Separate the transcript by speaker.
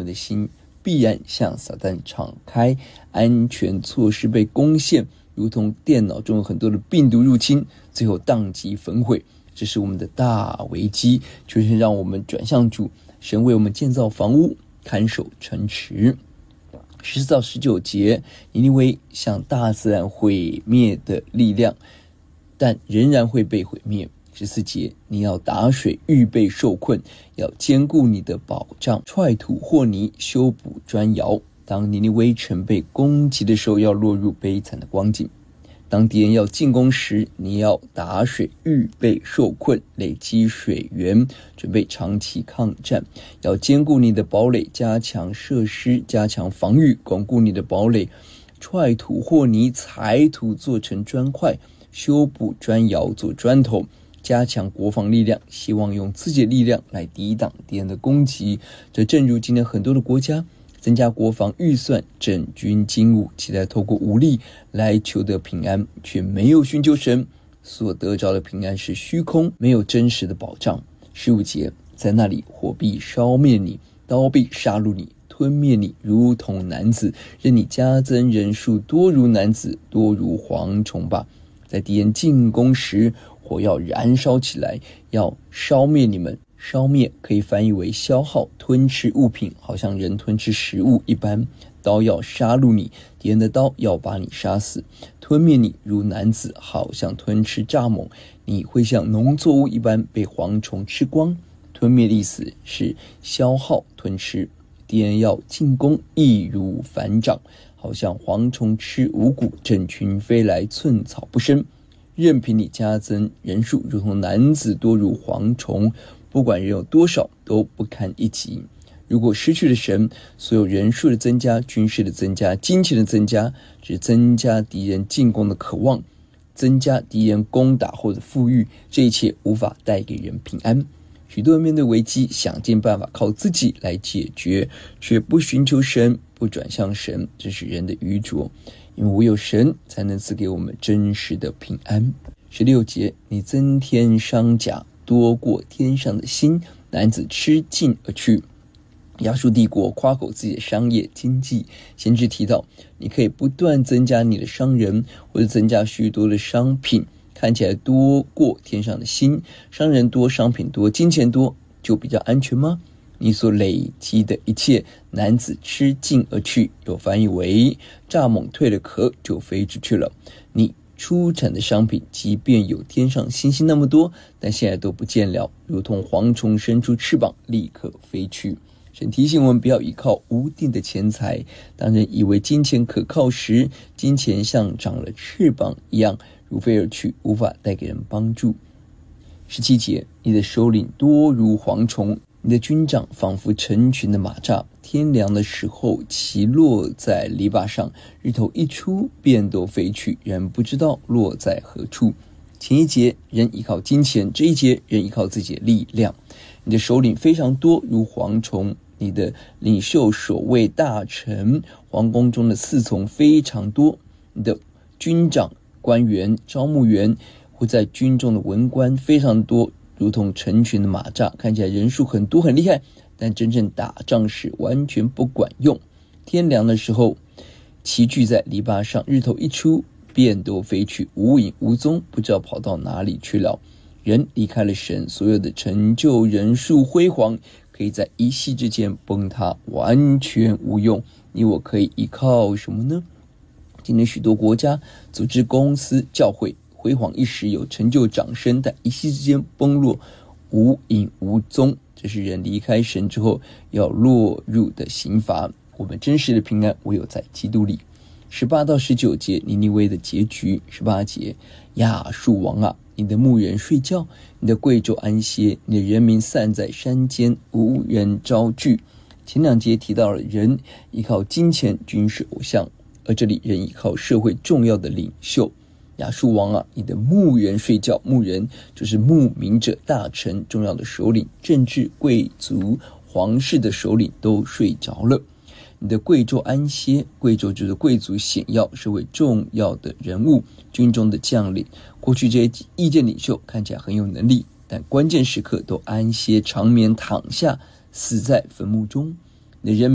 Speaker 1: 们的心必然向撒旦敞开，安全措施被攻陷，如同电脑中有很多的病毒入侵，最后宕机焚毁。这是我们的大危机，就是让我们转向主，神为我们建造房屋，看守城池。14到19节，尼尼微像大自然毁灭的力量，但仍然会被毁灭。14节，你要打水，预备受困，要坚固你的保障，踹土和泥，修补砖窑。当尼尼微城被攻击的时候，要落入悲惨的光景。当敌人要进攻时，你要打水，预备受困，累积水源，准备长期抗战。要坚固你的堡垒，加强设施，加强防御，巩固你的堡垒，踹土和泥，裁土做成砖块，修补砖窑做砖头，加强国防力量，希望用自己的力量来抵挡敌人的攻击。这正如今天很多的国家增加国防预算，整军精武，期待透过武力来求得平安，却没有寻求神，所得着的平安是虚空，没有真实的保障。15节，在那里火必烧灭你，刀必杀戮你，吞灭你，如同男子，任你加增人数，多如男子，多如蝗虫吧。在敌人进攻时，火要燃烧起来，要烧灭你们。烧灭可以翻译为消耗、吞吃物品，好像人吞吃食物一般。刀要杀戮你，敌人的刀要把你杀死。吞灭你如男子，好像吞吃蚱蜢，你会像农作物一般被蝗虫吃光。吞灭的意思是消耗、吞吃。敌人要进攻，易如反掌，好像蝗虫吃五谷，整群飞来，寸草不生。任凭你加增人数，如同男子多如蝗虫，不管人有多少，都不堪一击。如果失去了神，所有人数的增加、军事的增加、金钱的增加，只增加敌人进攻的渴望，增加敌人攻打后的富裕，这一切无法带给人平安。许多人面对危机，想尽办法靠自己来解决，却不寻求神，不转向神，这是人的愚拙。因为唯有神才能赐给我们真实的平安。16节，你增添商甲，多过天上的星，男子吃尽而去。亚述帝国夸口自己的商业经济，先知提到你可以不断增加你的商人，或者增加许多的商品，看起来多过天上的星。商人多，商品多，金钱多，就比较安全吗？你所累积的一切，男子吃尽而去，有翻译为蚱蜢蜕了壳就飞出去了。你出产的商品，即便有天上星星那么多，但现在都不见了，如同蝗虫伸出翅膀立刻飞去。神提醒我们不要依靠无定的钱财，当人以为金钱可靠时，金钱像长了翅膀一样如飞而去，无法带给人帮助。17节，你的首领多如蝗虫，你的军长仿佛成群的马蚱，天凉的时候其落在篱笆上，日头一出便都飞去，人不知道落在何处。前一节人依靠金钱，这一节人依靠自己的力量。你的首领非常多如蝗虫，你的领袖、守卫、大臣、皇宫中的侍从非常多，你的军长、官员、招募员或在军中的文官非常多，如同成群的马蚱，看起来人数很多很厉害，但真正打仗时完全不管用。天凉的时候齐聚在篱笆上，日头一出便都飞去，无影无踪，不知道跑到哪里去了。人离开了神，所有的成就、人数、辉煌可以在一夕之间崩塌，完全无用。你我可以依靠什么呢？今天许多国家、组织、公司、教会辉煌一时，有成就、掌声，但一夕之间崩落，无影无踪。这是人离开神之后要落入的刑罚。我们真实的平安唯有在基督里。18到19节，尼尼微的结局。18节，亚述王啊，你的牧人睡觉，你的贵胄安歇，你的人民散在山间，无人招聚。前2节提到了人依靠金钱、军事、偶像，而这里人依靠社会重要的领袖。亚述王啊，你的牧人睡觉，牧人就是牧民者、大臣、重要的首领、政治、贵族、皇室的首领都睡着了。你的贵胄安歇，贵胄就是贵族显要，是位重要的人物，军中的将领。过去这些意见领袖看起来很有能力，但关键时刻都安歇长眠，躺下，死在坟墓中。你的人